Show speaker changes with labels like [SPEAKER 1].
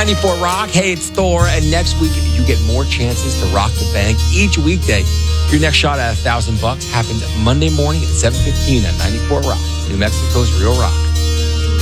[SPEAKER 1] 94 Rock. Hey, it's Thor. And next week, you get more chances to rock the bank each weekday. Your next shot at $1,000 happened Monday morning at 7:15 at 94 Rock, New Mexico's Real Rock.